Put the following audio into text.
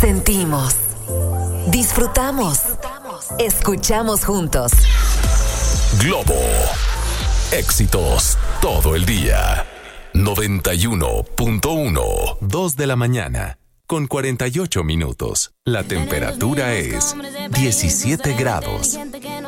Sentimos, disfrutamos, escuchamos juntos. Globo. Éxitos todo el día. 91.1. 2 de la mañana. Con 48 minutos. La temperatura es 17 grados.